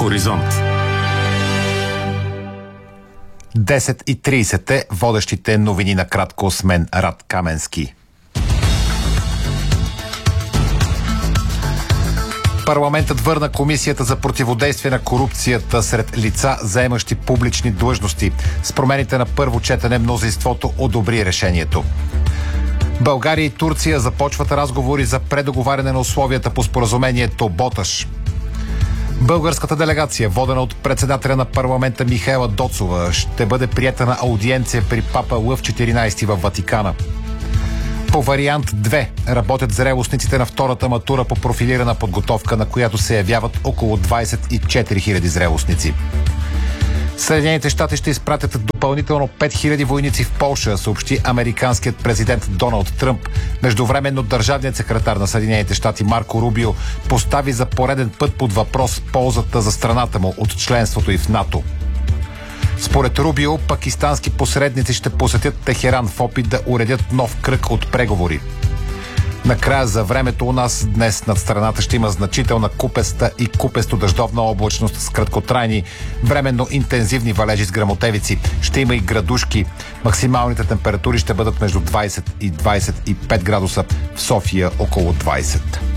Хоризонт. 10:30 е водещите новини на кратко с мен Рад Каменски. Парламентът върна Комисията за противодействие на корупцията сред лица, заемащи публични длъжности. С промените на първо четене мнозинството одобри решението. България и Турция започват разговори за предоговаряне на условията по споразумението Боташ. Българската делегация, водена от председателя на парламента Михаела Доцова, ще бъде приета на аудиенция при папа Лъв 14 във Ватикана. По вариант 2 работят зрелостниците на втората матура по профилирана подготовка, на която се явяват около 24 000 зрелостници. Съединените щати ще изпратят допълнително 5000 войници в Полша, съобщи американският президент Доналд Тръмп. Междувременно държавният секретар на Съединените щати Марко Рубио постави за пореден път под въпрос ползата за страната му от членството и в НАТО. Според Рубио, пакистански посредници ще посетят Техеран в опит да уредят нов кръг от преговори. Накрая за времето у нас днес над страната ще има значителна купеста и купесто-дъждовна облачност с краткотрайни, временно интензивни валежи с гръмотевици. Ще има и градушки. Максималните температури ще бъдат между 20 и 25 градуса, в София около 20.